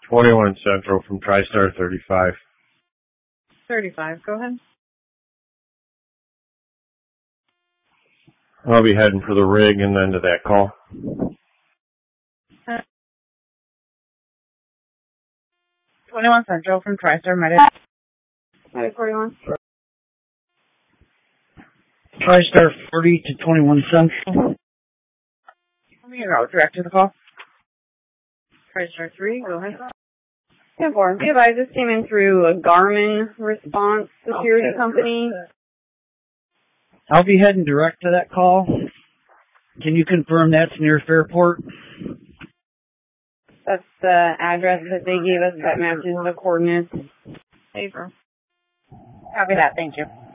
21 Central from TriStar 35. 35, go ahead. I'll be heading for the rig and then to that call. 21 Central from TriStar Medic. Medic 41. TriStar 40 to 21 Central. Let me go direct to the call. TriStar 3, go ahead. 10-4. Be advised, this came in through a Garmin Response Security Company. I'll be heading direct to that call. Can you confirm that's near Fairport? That's the address that they gave us that matches the coordinates. Copy that, thank you.